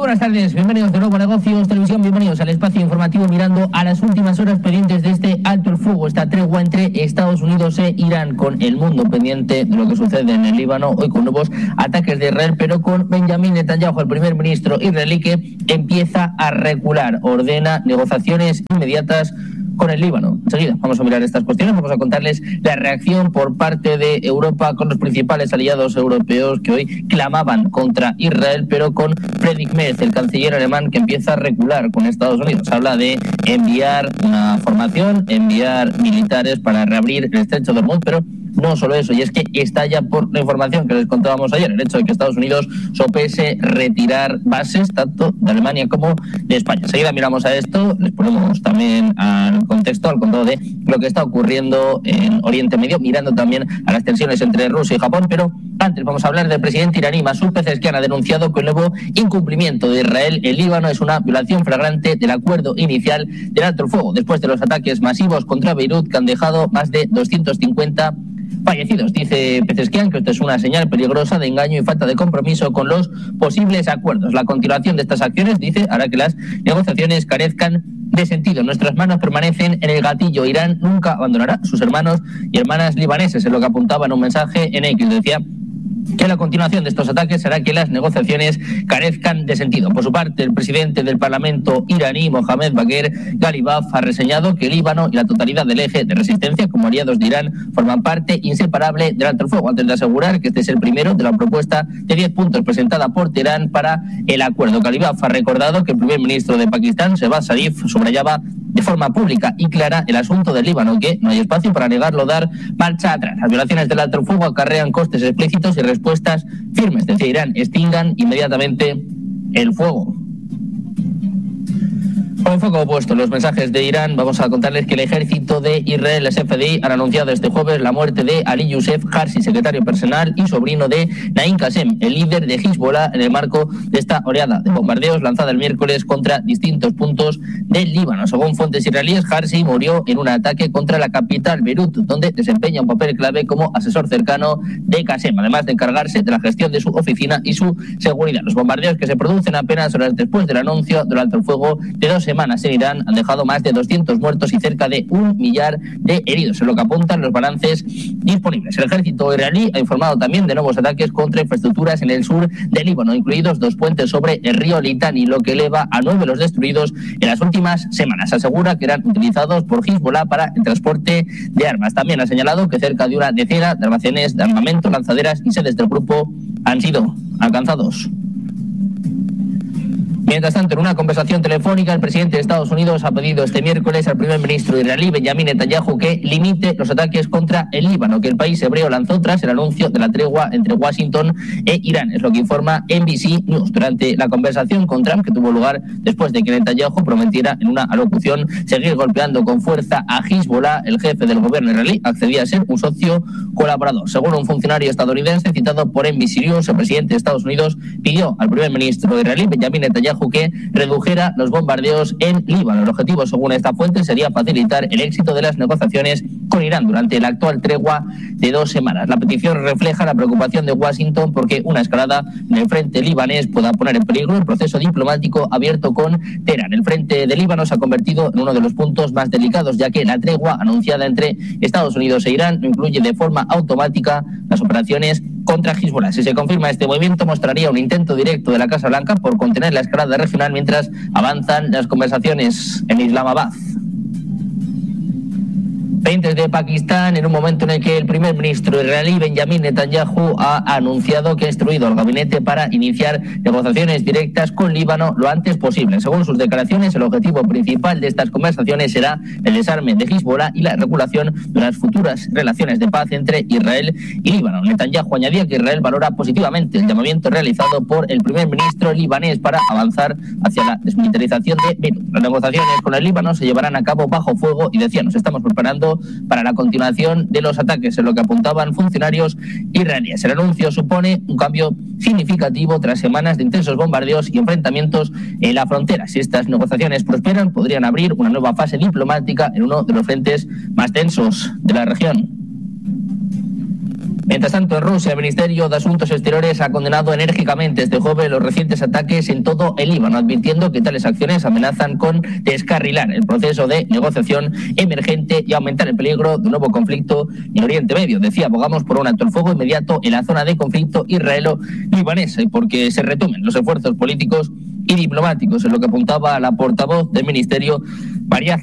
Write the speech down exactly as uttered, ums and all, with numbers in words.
buenas tardes, bienvenidos de nuevo a Negocios Televisión, bienvenidos al espacio informativo mirando a las últimas horas pendientes de este alto el fuego, esta tregua entre Estados Unidos e Irán, con el mundo pendiente de lo que sucede en el Líbano, hoy con nuevos ataques de Israel, pero con Benjamín Netanyahu, el primer ministro israelí, que empieza a recular, ordena negociaciones inmediatas con el Líbano. Enseguida vamos a mirar estas cuestiones, vamos a contarles la reacción por parte de Europa con los principales aliados europeos que hoy clamaban contra Israel, pero con Friedrich Merz, el canciller alemán, que empieza a recular con Estados Unidos. Habla de enviar una formación, enviar militares para reabrir el estrecho de Hormuz, pero no solo eso, y es que estalla por la información que les contábamos ayer, el hecho de que Estados Unidos sopese retirar bases tanto de Alemania como de España. Enseguida miramos a esto, les ponemos también al contexto, al contado de lo que está ocurriendo en Oriente Medio, mirando también a las tensiones entre Rusia y Japón, pero antes vamos a hablar del presidente iraní Masoud Pezeshkian. Ha denunciado que el nuevo incumplimiento de Israel en Líbano es una violación flagrante del acuerdo inicial del alto el fuego, después de los ataques masivos contra Beirut que han dejado más de doscientos cincuenta fallecidos. Dice Pezeshkian que esto es una señal peligrosa de engaño y falta de compromiso con los posibles acuerdos. La continuación de estas acciones, dice, hará que las negociaciones carezcan de sentido. Nuestras manos permanecen en el gatillo. Irán nunca abandonará a sus hermanos y hermanas libaneses, es lo que apuntaba en un mensaje en X. Decía que la continuación de estos ataques hará que las negociaciones carezcan de sentido. Por su parte, el presidente del Parlamento iraní, Mohamed Bagher Ghalibaf, ha reseñado que el Líbano y la totalidad del eje de resistencia como aliados de Irán forman parte inseparable del alto el fuego, antes de asegurar que este es el primero de la propuesta de diez puntos presentada por Teherán para el acuerdo. Ghalibaf ha recordado que el primer ministro de Pakistán, Shehbaz Sharif, subrayaba de forma pública y clara el asunto del Líbano, que no hay espacio para negarlo, dar marcha atrás. Las violaciones del alto el fuego acarrean costes explícitos y respuestas firmes. Desde Irán extingan inmediatamente el fuego. Con el foco opuesto en los mensajes de Irán, vamos a contarles que el ejército de Israel, el S F D I, han anunciado este jueves la muerte de Ali Youssef Harsi, secretario personal y sobrino de Naim Qassem, el líder de Hezbollah, en el marco de esta oleada de bombardeos lanzada el miércoles contra distintos puntos del Líbano. Según fuentes israelíes, Harsi murió en un ataque contra la capital, Beirut, donde desempeña un papel clave como asesor cercano de Qassem, además de encargarse de la gestión de su oficina y su seguridad. Los bombardeos, que se producen apenas horas después del anuncio del alto el fuego de dos semanas en Irán, han dejado más de doscientos muertos y cerca de un millar de heridos, en lo que apuntan los balances disponibles. El ejército israelí ha informado también de nuevos ataques contra infraestructuras en el sur del Líbano, incluidos dos puentes sobre el río Litani, lo que eleva a nueve los destruidos en las últimas semanas. Asegura que eran utilizados por Hezbollah para el transporte de armas. También ha señalado que cerca de una decena de almacenes de armamento, lanzaderas y sedes del grupo han sido alcanzados. Mientras tanto, en una conversación telefónica, el presidente de Estados Unidos ha pedido este miércoles al primer ministro israelí, Benjamín Netanyahu, que limite los ataques contra el Líbano, que el país hebreo lanzó tras el anuncio de la tregua entre Washington e Irán. Es lo que informa N B C News. Durante la conversación con Trump, que tuvo lugar después de que Netanyahu prometiera en una alocución seguir golpeando con fuerza a Hezbollah, el jefe del gobierno israelí accedía a ser un socio colaborador. Según un funcionario estadounidense citado por N B C News, el presidente de Estados Unidos pidió al primer ministro israelí, Benjamín Netanyahu, que redujera los bombardeos en Líbano. El objetivo, según esta fuente, sería facilitar el éxito de las negociaciones con Irán durante la actual tregua de dos semanas. La petición refleja la preocupación de Washington porque una escalada en el frente libanés pueda poner en peligro el proceso diplomático abierto con Teherán. El frente de Líbano se ha convertido en uno de los puntos más delicados, ya que la tregua anunciada entre Estados Unidos e Irán no incluye de forma automática las operaciones contra Hezbollah. Si se confirma este movimiento, mostraría un intento directo de la Casa Blanca por contener la escalada regional mientras avanzan las conversaciones en Islamabad. Peintes de Pakistán, en un momento en el que el primer ministro israelí, Benjamín Netanyahu, ha anunciado que ha instruido al gabinete para iniciar negociaciones directas con Líbano lo antes posible. Según sus declaraciones, el objetivo principal de estas conversaciones será el desarme de Hezbollah y la regulación de unas futuras relaciones de paz entre Israel y Líbano. Netanyahu añadía que Israel valora positivamente el llamamiento realizado por el primer ministro libanés para avanzar hacia la desmilitarización de Beirut. Las negociaciones con el Líbano se llevarán a cabo bajo fuego y, decía, nos estamos preparando para la continuación de los ataques, en lo que apuntaban funcionarios israelíes. El anuncio supone un cambio significativo tras semanas de intensos bombardeos y enfrentamientos en la frontera. Si estas negociaciones prosperan, podrían abrir una nueva fase diplomática en uno de los frentes más tensos de la región. Mientras tanto, en Rusia, el Ministerio de Asuntos Exteriores ha condenado enérgicamente este jueves los recientes ataques en todo el Líbano, advirtiendo que tales acciones amenazan con descarrilar el proceso de negociación emergente y aumentar el peligro de un nuevo conflicto en Oriente Medio. Decía, abogamos por un alto el fuego inmediato en la zona de conflicto israelo-libanesa y porque se retomen los esfuerzos políticos y diplomáticos, en lo que apuntaba la portavoz del Ministerio, María